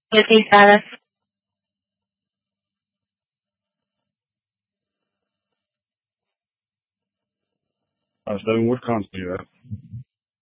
Guilty status. Devin, what continent are you at?